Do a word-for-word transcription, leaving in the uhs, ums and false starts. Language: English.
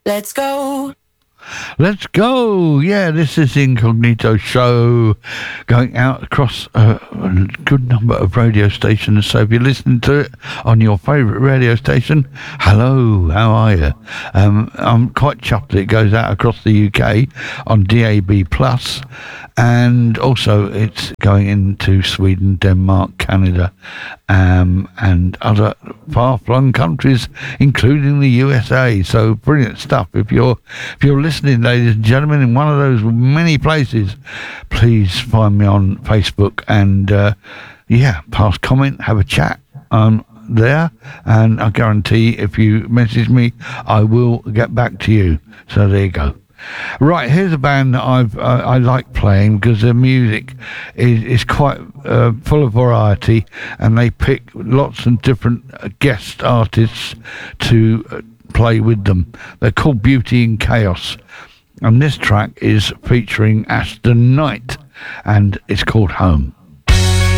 Let's go. Let's go. Yeah, this is the Incognito Show going out across a, a good number of radio stations. So if you're listening to it on your favourite radio station, hello, how are you? Um, I'm quite chuffed that it goes out across the U K on D A B plus, and also it's going into Sweden, Denmark, Canada, um, and other far-flung countries, including the U S A. So brilliant stuff. If you're if you're listening, ladies and gentlemen, in one of those many places, please find me on Facebook and uh, yeah, pass comment, have a chat um, there, and I guarantee if you message me, I will get back to you. So there you go. Right, here's a band that I've uh, I like playing because their music is is quite uh, full of variety, and they pick lots of different uh, guest artists to uh, play with them. They're called Beauty in Chaos, and this track is featuring Aston Knight, and it's called Home.